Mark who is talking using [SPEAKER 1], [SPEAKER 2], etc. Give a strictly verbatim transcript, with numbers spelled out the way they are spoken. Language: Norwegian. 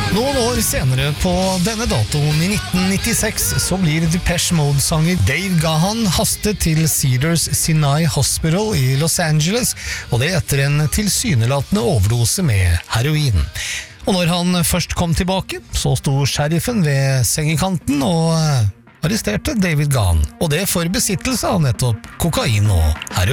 [SPEAKER 1] Noen år senere, på denne datoen i nitten nittiseks, så blir Depeche Mode-sanger Dave Gahan hastet til Cedars Sinai Hospital i Los Angeles, og det etter en tilsynelatende overdose med heroin. Og når han først kom tilbake, så sto sheriffen ved sengekanten og arresterte David Gahan, og det for besittelse av nettopp kokain og heroin.